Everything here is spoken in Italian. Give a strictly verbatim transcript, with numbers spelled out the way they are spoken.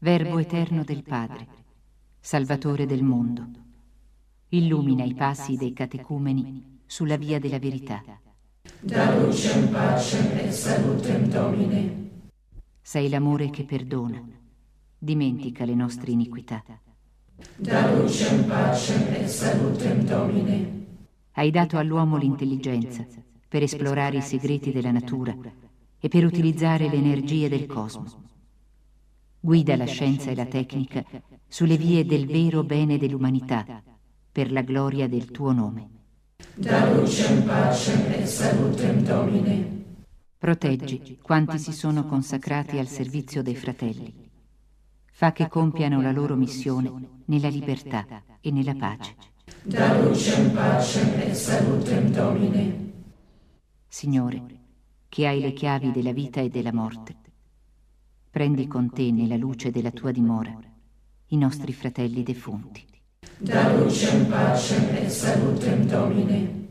Verbo eterno del Padre, Salvatore del mondo, illumina i passi dei catecumeni sulla via della verità. Da lucem pacem et salutem Domine. Sei l'amore che perdona, dimentica le nostre iniquità. Da lucem pacem et salutem Domine. Hai dato all'uomo l'intelligenza per esplorare i segreti della natura e per utilizzare le energie del cosmo. Guida la scienza e la tecnica sulle vie del vero bene dell'umanità, per la gloria del tuo nome. Da lucem pacem et salutem Domine. Proteggi quanti si sono consacrati al servizio dei fratelli. Fa che compiano la loro missione nella libertà e nella pace. Da lucem pacem et salutem Domine. Signore, che hai le chiavi della vita e della morte, prendi con te nella luce della tua dimora i nostri fratelli defunti. Da lucem pacem et salutem Domine.